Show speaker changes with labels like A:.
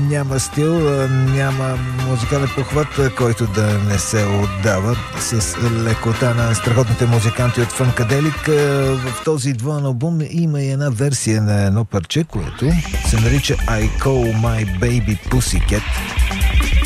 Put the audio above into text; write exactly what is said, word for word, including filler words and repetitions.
A: няма стил, няма музикален похват, който да не се отдава с лекота на страхотните музиканти от Funkadelic. В този двоен албум има и една версия на едно парче, което се нарича I Call My Baby Pussycat.